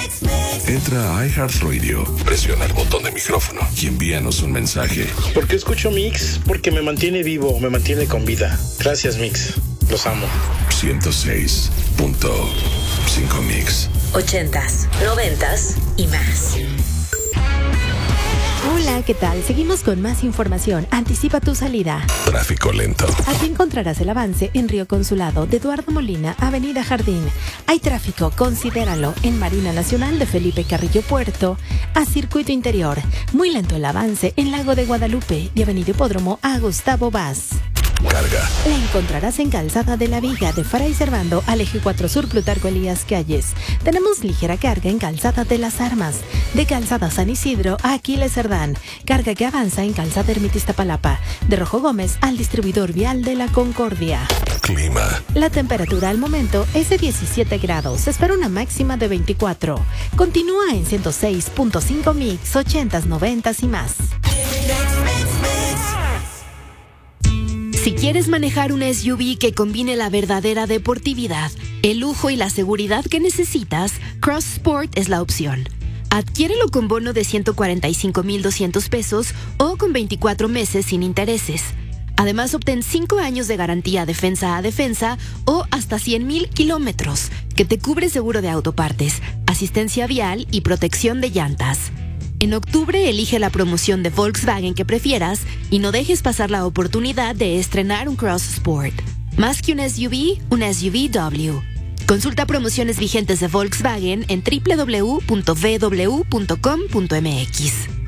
Entra a iHeartRadio, presiona el botón de micrófono y envíanos un mensaje. ¿Por qué escucho Mix? Porque me mantiene vivo, me mantiene con vida. Gracias, Mix. Los amo. 106.5 Mix. 80s, 90s y más. Hola, ¿qué tal? Seguimos con más información. Anticipa tu salida. Tráfico lento. Aquí encontrarás el avance en Río Consulado, de Eduardo Molina, Avenida Jardín. Hay tráfico, considéralo, en Marina Nacional de Felipe Carrillo Puerto a Circuito Interior. Muy lento el avance en Lago de Guadalupe, de Avenida Hipódromo a Gustavo Vaz. Carga. La encontrarás en Calzada de la Viga, de Fray Servando al Eje 4 Sur, Plutarco Elías Calles. Tenemos ligera carga en Calzada de las Armas, de Calzada San Isidro a Aquiles Cerdán. Carga que avanza en Calzada Ermita Iztapalapa, de Rojo Gómez al distribuidor vial de la Concordia. Clima. La temperatura al momento es de 17 grados. Se espera una máxima de 24. Continúa en 106.5 Mix, 80s, 90s y más. Si quieres manejar un SUV que combine la verdadera deportividad, el lujo y la seguridad que necesitas, Cross Sport es la opción. Adquiérelo con bono de 145,200 pesos o con 24 meses sin intereses. Además, obtén 5 años de garantía defensa a defensa o hasta 100,000 kilómetros, que te cubre seguro de autopartes, asistencia vial y protección de llantas. En octubre, elige la promoción de Volkswagen que prefieras y no dejes pasar la oportunidad de estrenar un Cross Sport. Más que un SUV Consulta promociones vigentes de Volkswagen en www.vw.com.mx.